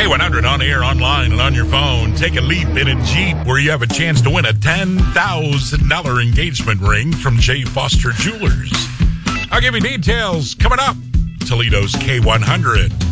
K100 on air, online, and on your phone. Take a leap in a Jeep where you have a chance to win a $10,000 engagement ring from J. Foster Jewelers. I'll give you details coming up. Toledo's K100.